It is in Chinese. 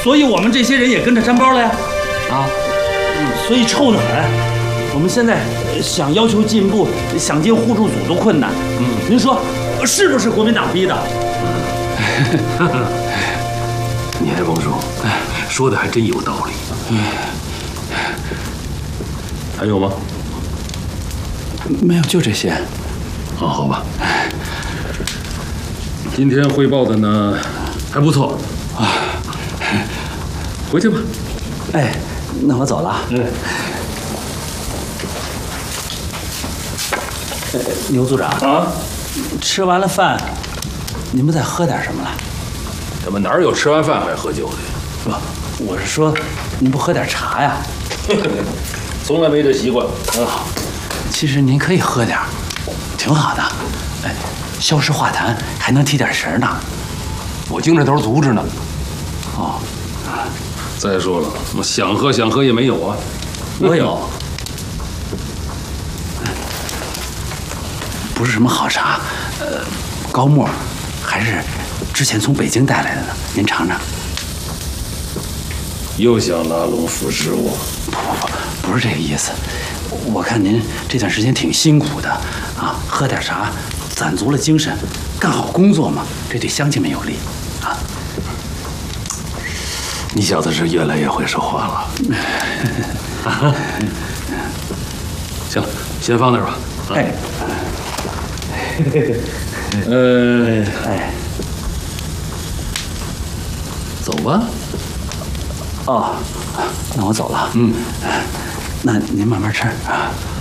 所以我们这些人也跟着沾包了呀。啊，所以臭得很。我们现在想要求进步，想进互助组都困难。您说是不是国民党逼的？ 你还甭说，说的还真有道理。还有吗？ 没有，就这些。 好吧。今天汇报的呢还不错啊，回去吧。 哎，那我走了。牛组长啊，吃完了饭，您不再喝点什么了？ 怎么哪有吃完饭还喝酒的？ 不，我是说，您不喝点茶呀？ 从来没这习惯。 其实您可以喝点，挺好的。哎，消食化痰，还能提点神呢。 我精神头足着呢。 哦， 再说了，我想喝也没有啊。 我有，不是什么好茶，高沫，还是之前从北京带来的呢。您尝尝。 又想拉拢腐蚀我？ 不是这个意思。我看您这段时间挺辛苦的啊，喝点茶，攒足了精神，干好工作嘛，这对乡亲们有利啊。 你小子是越来越会说话了。行了，先放那儿吧。 哎， 走吧。 哦，那我走了。那您慢慢吃啊。